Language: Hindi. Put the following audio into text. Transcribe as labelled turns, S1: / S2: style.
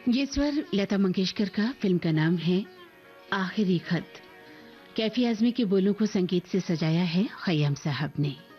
S1: ये स्वर लता मंगेशकर का। फिल्म का नाम है आखिरी खत। कैफी आजमी के बोलों को संगीत से सजाया है खय्याम साहब ने।